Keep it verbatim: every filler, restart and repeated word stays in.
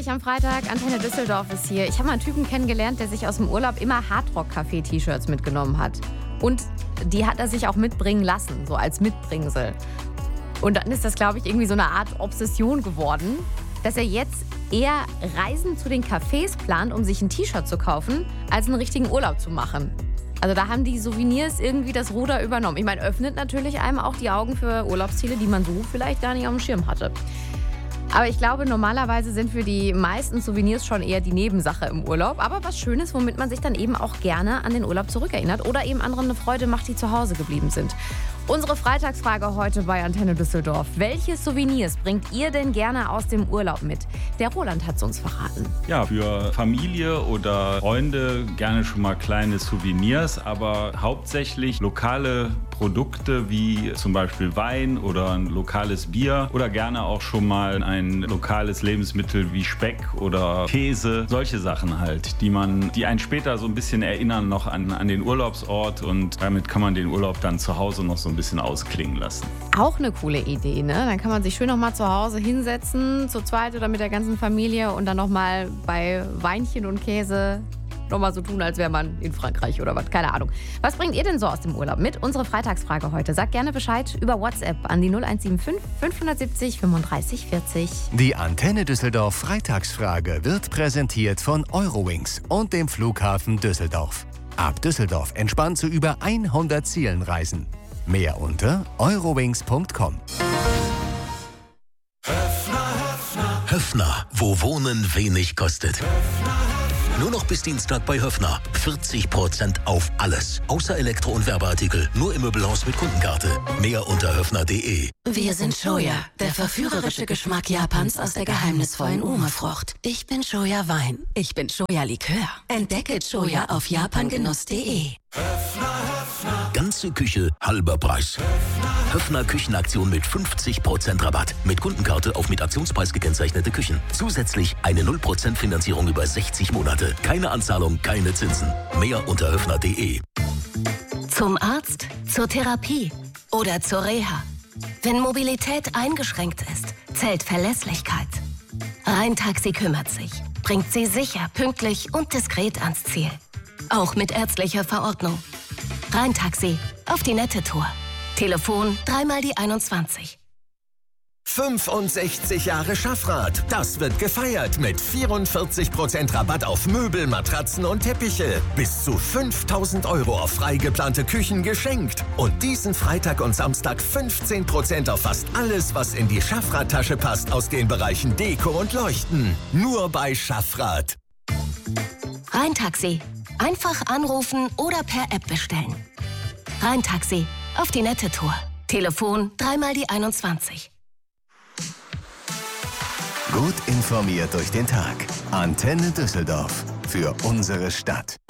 dich am Freitag. Antenne Düsseldorf ist hier. Ich habe mal einen Typen kennengelernt, der sich aus dem Urlaub immer Hardrock-Café-T-Shirts mitgenommen hat. Und die hat er sich auch mitbringen lassen, so als Mitbringsel. Und dann ist das, glaube ich, irgendwie so eine Art Obsession geworden, dass er jetzt eher Reisen zu den Cafés plant, um sich ein T-Shirt zu kaufen, als einen richtigen Urlaub zu machen. Also da haben die Souvenirs irgendwie das Ruder übernommen. Ich meine, öffnet natürlich einem auch die Augen für Urlaubsziele, die man so vielleicht gar nicht auf dem Schirm hatte. Aber ich glaube, normalerweise sind für die meisten Souvenirs schon eher die Nebensache im Urlaub. Aber was Schönes, womit man sich dann eben auch gerne an den Urlaub zurückerinnert oder eben anderen eine Freude macht, die zu Hause geblieben sind. Unsere Freitagsfrage heute bei Antenne Düsseldorf. Welche Souvenirs bringt ihr denn gerne aus dem Urlaub mit? Der Roland hat es uns verraten. Ja, für Familie oder Freunde gerne schon mal kleine Souvenirs, aber hauptsächlich lokale Produkte wie zum Beispiel Wein oder ein lokales Bier oder gerne auch schon mal ein lokales Lebensmittel wie Speck oder Käse. Solche Sachen halt, die man, die einen später so ein bisschen erinnern noch an, an den Urlaubsort und damit kann man den Urlaub dann zu Hause noch so ein bisschen ausklingen lassen. Auch eine coole Idee, ne? Dann kann man sich schön noch mal zu Hause hinsetzen, zu zweit oder mit der ganzen Familie und dann noch mal bei Weinchen und Käse noch mal so tun, als wäre man in Frankreich oder was. Keine Ahnung. Was bringt ihr denn so aus dem Urlaub mit? Unsere Freitagsfrage heute. Sagt gerne Bescheid über WhatsApp an die null eins sieben fünf fünf sieben null fünfunddreißig vierzig. Die Antenne Düsseldorf Freitagsfrage wird präsentiert von Eurowings und dem Flughafen Düsseldorf. Ab Düsseldorf entspannt zu über hundert Zielen reisen. Mehr unter eurowings punkt com. Höffner, wo Wohnen wenig kostet. Nur noch bis Dienstag bei Höffner. vierzig Prozent auf alles. Außer Elektro- und Werbeartikel. Nur im Möbelhaus mit Kundenkarte. Mehr unter höffner punkt de. Wir sind Shoya, der verführerische Geschmack Japans aus der geheimnisvollen Ume-Frucht. Ich bin Shoya Wein. Ich bin Shoya Likör. Entdecke Shoya auf japangenuss punkt de. Ganze Küche, halber Preis. Höffner Küchenaktion mit fünfzig Prozent Rabatt. Mit Kundenkarte auf mit Aktionspreis gekennzeichnete Küchen. Zusätzlich eine null Prozent Finanzierung über sechzig Monate. Keine Anzahlung, keine Zinsen. Mehr unter höffner punkt de. Zum Arzt, zur Therapie oder zur Reha. Wenn Mobilität eingeschränkt ist, zählt Verlässlichkeit. Rhein-Taxi kümmert sich, bringt Sie sicher, pünktlich und diskret ans Ziel. Auch mit ärztlicher Verordnung. Rhein-Taxi, auf die nette Tour. Telefon dreimal die einundzwanzig. fünfundsechzig Jahre Schaffrath. Das wird gefeiert mit vierundvierzig Prozent Rabatt auf Möbel, Matratzen und Teppiche. Bis zu fünftausend Euro auf frei geplante Küchen geschenkt. Und diesen Freitag und Samstag fünfzehn Prozent auf fast alles, was in die Schaffrath-Tasche passt aus den Bereichen Deko und Leuchten. Nur bei Schaffrath. Rhein-Taxi. Einfach anrufen oder per App bestellen. Rhein-Taxi, auf die nette Tour. Telefon dreimal die einundzwanzig. Gut informiert durch den Tag. Antenne Düsseldorf. Für unsere Stadt.